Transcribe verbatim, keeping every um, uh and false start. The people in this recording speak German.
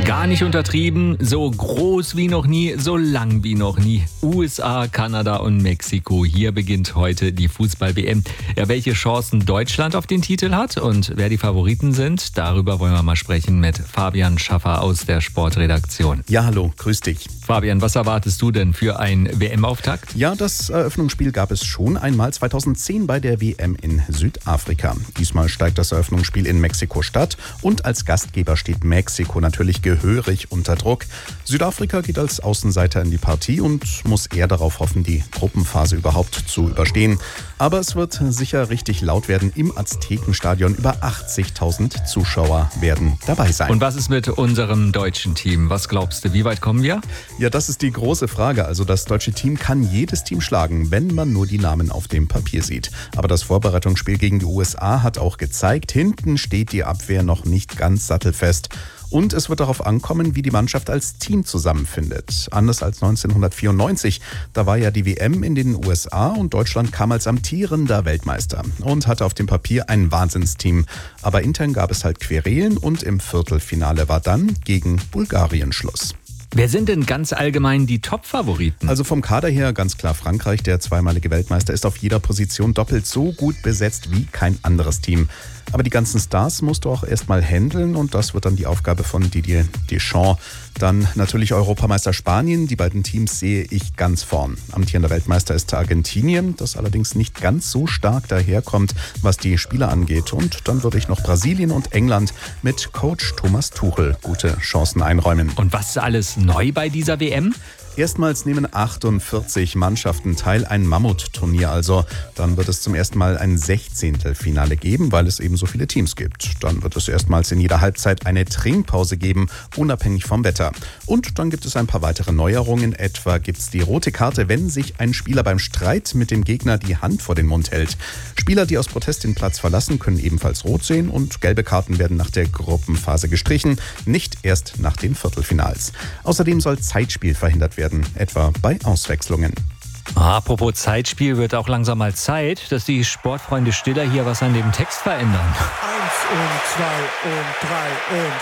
Gar nicht untertrieben, so groß wie noch nie, so lang wie noch nie. U S A, Kanada und Mexiko. Hier beginnt heute die Fußball-W M. Ja, welche Chancen Deutschland auf den Titel hat und wer die Favoriten sind, darüber wollen wir mal sprechen mit Fabian Schaffer aus der Sportredaktion. Ja, hallo, grüß dich. Fabian, was erwartest du denn für einen W M-Auftakt? Ja, das Eröffnungsspiel gab es schon einmal zweitausendzehn bei der W M in Südafrika. Diesmal steigt das Eröffnungsspiel in Mexiko-Stadt und als Gastgeber steht Mexiko natürlich gehörig unter Druck. Südafrika geht als Außenseiter in die Partie und muss eher darauf hoffen, die Gruppenphase überhaupt zu überstehen. Aber es wird sicher richtig laut werden im Aztekenstadion. Über achtzigtausend Zuschauer werden dabei sein. Und was ist mit unserem deutschen Team? Was glaubst du, wie weit kommen wir? Ja, das ist die große Frage. Also das deutsche Team kann jedes Team schlagen, wenn man nur die Namen auf dem Papier sieht. Aber das Vorbereitungsspiel gegen die U S A hat auch gezeigt, hinten steht die Abwehr noch nicht ganz sattelfest. Und es wird darauf ankommen, wie die Mannschaft als Team zusammenfindet. Anders als neunzehnhundertvierundneunzig, da war ja die W M in den U S A und Deutschland kam als amtierender Weltmeister und hatte auf dem Papier ein Wahnsinnsteam. Aber intern gab es halt Querelen und im Viertelfinale war dann gegen Bulgarien Schluss. Wer sind denn ganz allgemein die Top-Favoriten? Also vom Kader her ganz klar Frankreich, der zweimalige Weltmeister, ist auf jeder Position doppelt so gut besetzt wie kein anderes Team. Aber die ganzen Stars musst du auch erstmal handeln und das wird dann die Aufgabe von Didier Deschamps. Dann natürlich Europameister Spanien, die beiden Teams sehe ich ganz vorn. Amtierender Weltmeister ist Argentinien, das allerdings nicht ganz so stark daherkommt, was die Spieler angeht. Und dann würde ich noch Brasilien und England mit Coach Thomas Tuchel gute Chancen einräumen. Und was ist alles neu bei dieser W M? Erstmals nehmen achtundvierzig Mannschaften teil, ein Mammutturnier also. Dann wird es zum ersten Mal ein Sechzehntelfinale geben, weil es eben so viele Teams gibt. Dann wird es erstmals in jeder Halbzeit eine Trinkpause geben, unabhängig vom Wetter. Und dann gibt es ein paar weitere Neuerungen. Etwa gibt es die rote Karte, wenn sich ein Spieler beim Streit mit dem Gegner die Hand vor den Mund hält. Spieler, die aus Protest den Platz verlassen, können ebenfalls rot sehen und gelbe Karten werden nach der Gruppenphase gestrichen, nicht erst nach den Viertelfinals. Außerdem soll Zeitspiel verhindert werden. Werden, etwa bei Auswechslungen. Apropos Zeitspiel, wird auch langsam mal Zeit, dass die Sportfreunde Stiller hier was an dem Text verändern. Eins und zwei und drei und